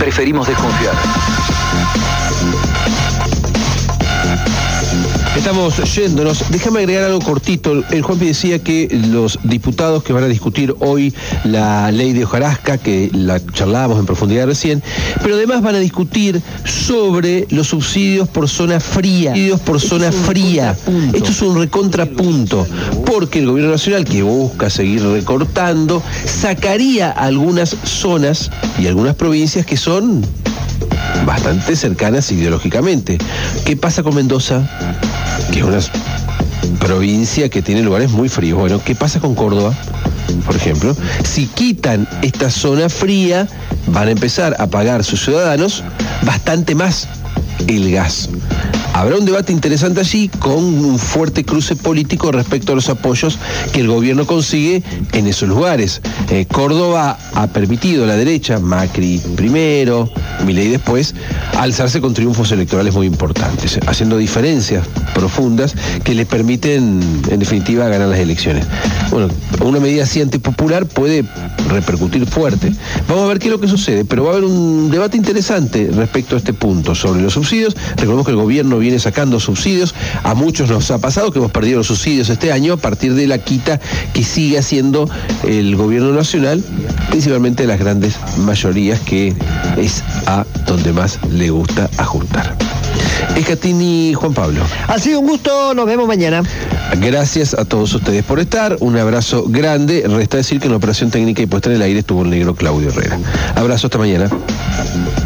preferimos desconfiar. Estamos yéndonos. Déjame agregar algo cortito. El Juanpi decía que los diputados que van a discutir hoy la ley de hojarasca, que la charlábamos en profundidad recién, pero además van a discutir sobre los subsidios por zona fría. Esto es un recontrapunto, porque el gobierno nacional, que busca seguir recortando, sacaría algunas zonas y algunas provincias que son bastante cercanas ideológicamente. ¿Qué pasa con Mendoza? Que es una provincia que tiene lugares muy fríos. Bueno, ¿qué pasa con Córdoba, por ejemplo? Si quitan esta zona fría, van a empezar a pagar sus ciudadanos bastante más el gas. Habrá un debate interesante allí con un fuerte cruce político respecto a los apoyos que el gobierno consigue en esos lugares. Córdoba ha permitido a la derecha, Macri primero, Milei después, alzarse con triunfos electorales muy importantes, haciendo diferencias profundas que le permiten, en definitiva, ganar las elecciones. Bueno, una medida así antipopular puede repercutir fuerte. Vamos a ver qué es lo que sucede, pero va a haber un debate interesante respecto a este punto sobre los subsidios. Recordemos que el gobierno viene sacando subsidios. A muchos nos ha pasado que hemos perdido los subsidios este año a partir de la quita que sigue haciendo el gobierno nacional, principalmente de las grandes mayorías, que es a donde más le gusta ajustar. Escatini, Juan Pablo. Ha sido un gusto, nos vemos mañana. Gracias a todos ustedes por estar, un abrazo grande. Resta decir que en la operación técnica y puesta en el aire estuvo el negro Claudio Herrera. Abrazo, hasta mañana.